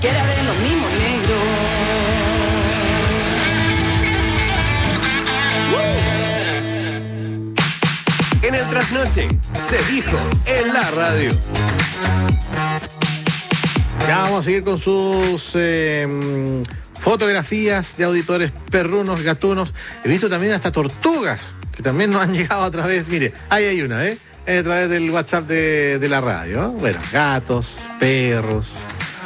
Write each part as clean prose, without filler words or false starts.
que era de los mismos negros. En el trasnoche se dijo en la radio. Ya vamos a seguir con sus fotografías de auditores perrunos, gatunos. He visto también hasta tortugas, que también nos han llegado a través, mire, ahí hay una, a través del WhatsApp de la radio. Bueno, gatos, perros,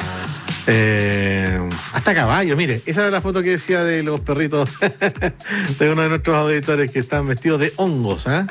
hasta caballos. Mire, esa era la foto que decía de los perritos de uno de nuestros auditores que están vestidos de hongos, ¿eh?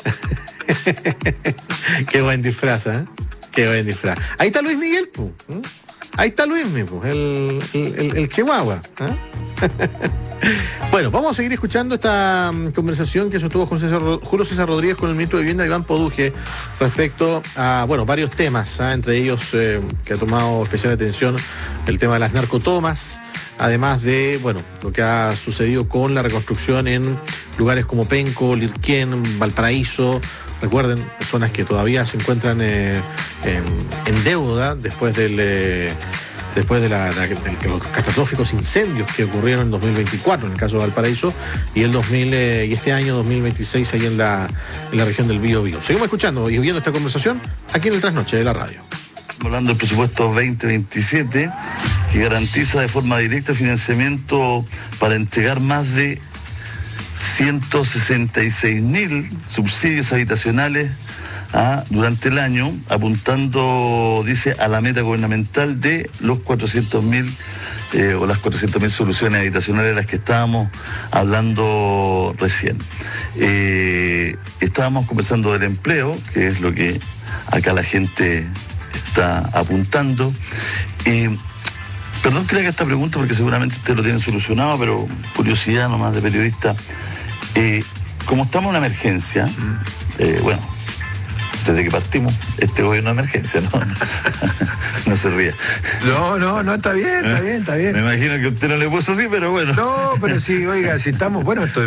Qué buen disfraz, ¿eh? Qué buen disfraz. Ahí está Luis Miguel, pu. Ahí está Luis Miguel, el chihuahua, ¿eh? Bueno, vamos a seguir escuchando esta conversación que sostuvo Julio César Rodríguez con el ministro de Vivienda, Iván Poduje, respecto a, varios temas, entre ellos que ha tomado especial atención el tema de las narcotomas, además de, lo que ha sucedido con la reconstrucción en lugares como Penco, Lirquén, Valparaíso. Recuerden, zonas que todavía se encuentran en deuda después de los catastróficos incendios que ocurrieron en 2024 en el caso de Valparaíso y este año 2026 ahí en la región del Biobío. Seguimos escuchando y viendo esta conversación aquí en el Trasnoche de la radio. Hablando del presupuesto 2027, que garantiza de forma directa financiamiento para entregar más de 166.000 subsidios habitacionales durante el año, apuntando, dice, a la meta gubernamental de los 400.000 o las 400.000 soluciones habitacionales de las que estábamos hablando recién. Estábamos conversando del empleo, que es lo que acá la gente está apuntando. Perdón que le haga esta pregunta porque seguramente ustedes lo tienen solucionado, pero curiosidad nomás de periodista. Como estamos en una emergencia, desde que partimos, este gobierno de emergencia, ¿no? No se ría. No, está bien. Me imagino que usted no le puso así, pero bueno. No, pero sí, oiga, si estamos,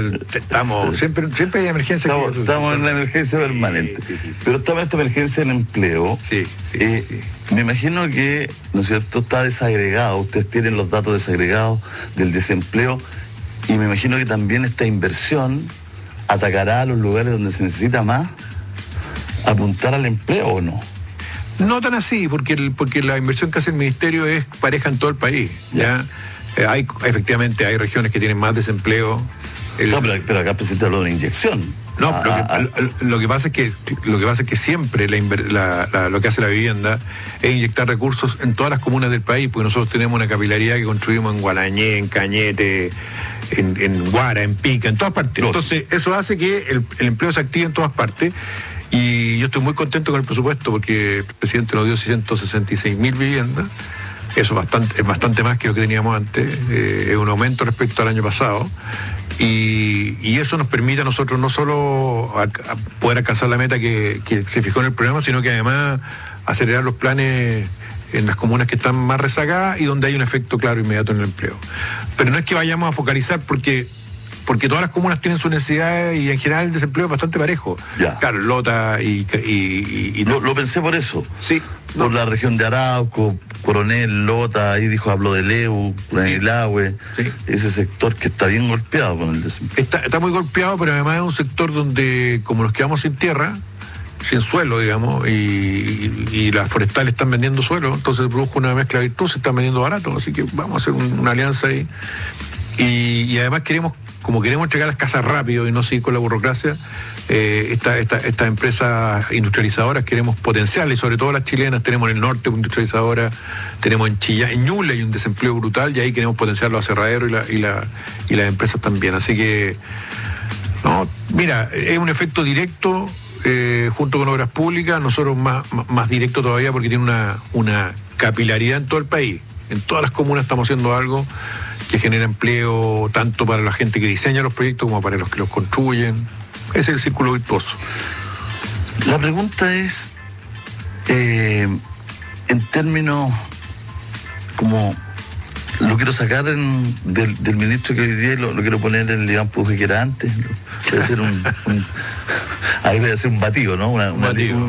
siempre hay emergencia. Estamos en la emergencia permanente. Sí. Pero estamos en esta emergencia en empleo. Sí. Me imagino que, ¿no es cierto?, está desagregado, ustedes tienen los datos desagregados del desempleo, y me imagino que también esta inversión atacará a los lugares donde se necesita más apuntar al empleo, ¿o no? No tan así, porque la inversión que hace el ministerio es pareja en todo el país. ¿Ya? Efectivamente hay regiones que tienen más desempleo. Pero acá presenta habló de una inyección. No, lo que pasa es que siempre lo que hace la vivienda es inyectar recursos en todas las comunas del país, porque nosotros tenemos una capilaridad que construimos en Guarañé, en Cañete, en Guara, en Pica, en todas partes. Entonces, eso hace que el empleo se active en todas partes. Y yo estoy muy contento con el presupuesto porque el presidente nos dio 166.000 viviendas. Eso es bastante más que lo que teníamos antes. Es un aumento respecto al año pasado. Y eso nos permite a nosotros no solo poder alcanzar la meta que se fijó en el programa, sino que además acelerar los planes en las comunas que están más rezagadas y donde hay un efecto claro inmediato en el empleo. Pero no es que vayamos a focalizar porque todas las comunas tienen sus necesidades y en general el desempleo es bastante parejo. Ya. Claro, Lota y Lo pensé por eso. Sí. Por la región de Arauco, Coronel, Lota, ahí habló de Leu, Ilahue, ese sector que está bien golpeado con el desempleo. Está muy golpeado, pero además es un sector donde, como nos quedamos sin tierra, sin suelo, digamos, y las forestales están vendiendo suelo, entonces se produjo una mezcla virtud, se están vendiendo barato, así que vamos a hacer una alianza ahí. Y además queremos entregar las casas rápido y no seguir con la burocracia, estas empresas industrializadoras queremos potenciarlas, y sobre todo las chilenas. Tenemos en el norte industrializadoras, tenemos en Chillán, en Ñuble hay un desempleo brutal, y ahí queremos potenciar los aserraderos y las empresas también. Así que, no, mira, es un efecto directo junto con obras públicas, nosotros más directo todavía porque tiene una capilaridad en todo el país. En todas las comunas estamos haciendo algo que genera empleo tanto para la gente que diseña los proyectos como para los que los construyen. Ese es el círculo virtuoso. La pregunta es, en términos como, lo quiero sacar del ministro que hoy día lo quiero poner en el Iván Poduje que era antes. Debe ser ahí debe ser un batido, ¿no? Un batido.